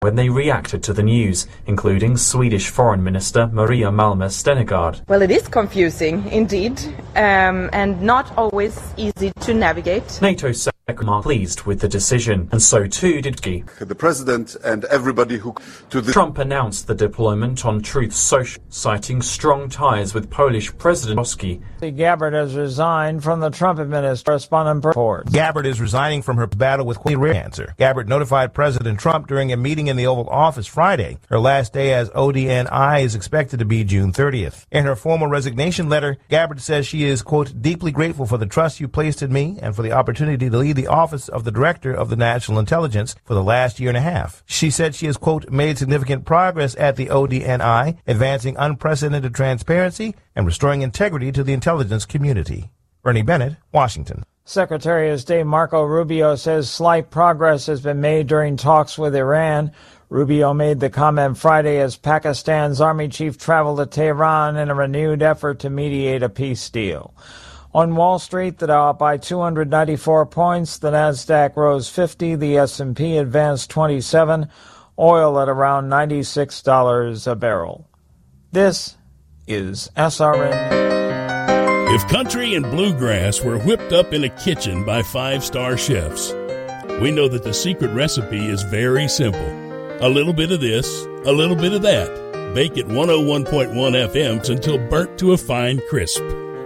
when they reacted to the news, including Swedish Foreign Minister Maria Malmer Stenergard. Well, it is confusing, indeed, and not always easy to navigate. NATO Secretary pleased with the decision, and so too did G. The President and everybody who... Trump announced the deployment on Truth Social, citing strong ties with Polish President Oski. Gabbard has resigned from the Trump administration. Correspondent report. Gabbard is resigning from her battle with cancer. Gabbard notified President Trump during a meeting in the Oval Office Friday. Her last day as ODNI is expected to be June 30th. In her formal resignation letter, Gabbard says she is, quote, deeply grateful for the trust you placed in me and for the opportunity to lead the office of the Director of the National Intelligence for the last year and a half. She said she has, quote, made significant progress at the ODNI, advancing unprecedented transparency and restoring integrity to the intelligence community. Bernie Bennett, Washington. Secretary of State Marco Rubio says slight progress has been made during talks with Iran. Rubio made the comment Friday as Pakistan's army chief traveled to Tehran in a renewed effort to mediate a peace deal. On Wall Street, the Dow up by 294 points, the Nasdaq rose 50, the S&P advanced 27, oil at around $96 a barrel. This is SRN. If country and bluegrass were whipped up in a kitchen by five-star chefs, we know that the secret recipe is very simple. A little bit of this, a little bit of that. Bake at 101.1 FMs until burnt to a fine crisp.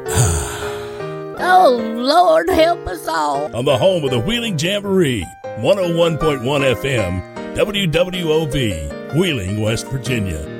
Oh, Lord, help us all. On the home of the Wheeling Jamboree, 101.1 FM, WWOV, Wheeling, West Virginia.